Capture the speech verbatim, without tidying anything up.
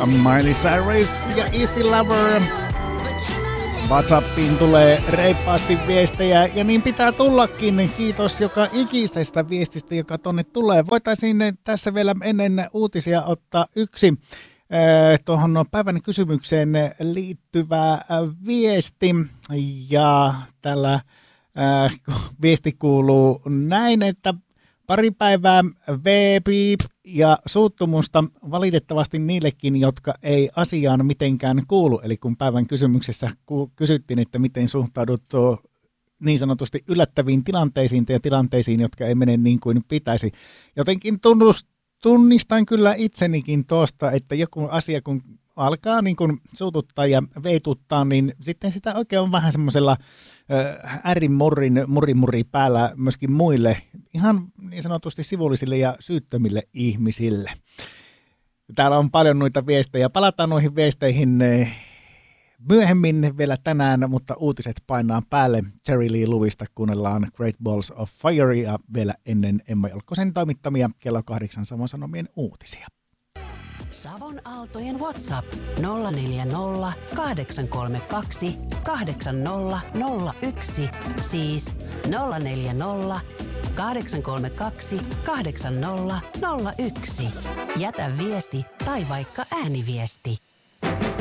Miley Cyrus ja Easy Lover. WhatsAppiin tulee reippaasti viestejä ja niin pitää tullakin. Kiitos joka ikisestä viestistä, joka tonne tulee. Voitaisiin tässä vielä ennen uutisia ottaa yksi äh, tuohon päivän kysymykseen liittyvä äh, viesti. Ja tällä äh, viesti kuuluu näin, että pari päivää V-piip ja suuttumusta valitettavasti niillekin, jotka ei asiaan mitenkään kuulu. Eli kun päivän kysymyksessä kysyttiin, että miten suhtaudut niin sanotusti yllättäviin tilanteisiin ja tilanteisiin, jotka ei mene niin kuin pitäisi. Jotenkin tunnust, tunnistan kyllä itsenikin tuosta, että joku asia kun alkaa niin kuin suututtaa ja veituttaa, niin sitten sitä oikein on vähän semmoisella äh, ärin murrin murimuri päällä myöskin muille, ihan niin sanotusti sivullisille ja syyttömille ihmisille. Täällä on paljon noita viestejä. Palataan noihin viesteihin myöhemmin vielä tänään, mutta uutiset painaa päälle. Jerry Lee Lewista kuunnellaan Great Balls of Fire ja vielä ennen Emma Jalkkosen toimittamia kello kahdeksan Savon Sanomien uutisia. Savon Aaltojen WhatsApp nolla neljä nolla, kahdeksan kolme kaksi, kahdeksan nolla nolla yksi, siis nolla neljä nolla, kahdeksan kolme kaksi, kahdeksan nolla nolla yksi. Jätä viesti tai vaikka ääniviesti.